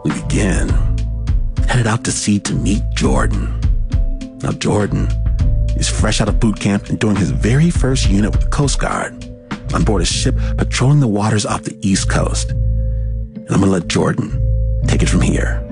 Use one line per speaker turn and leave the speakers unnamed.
we begin. Headed out to sea to meet Jordan. Now, Jordan is fresh out of boot camp and doing his very first unit with the Coast Guard on board a ship patrolling the waters off the East Coast. And I'm going to let Jordan take it from here.